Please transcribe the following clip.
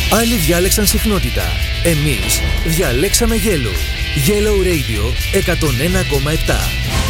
Άλλοι διάλεξαν συχνότητα. Εμείς διαλέξαμε Yellow. Yellow Radio 101,7.